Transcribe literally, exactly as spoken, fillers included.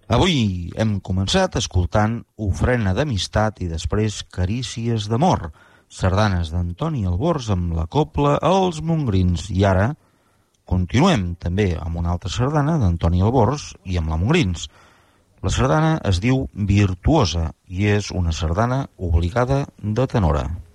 Avui hem començat escoltant Ofrena d'amistat i després Carícies d'amor, sardanes d'Antoni Albors amb la cobla Els Mongrins. I ara continuem també amb una altra sardana d'Antoni Albors i amb la Mongrins. La sardana es diu Virtuosa i és una sardana obligada de tenora.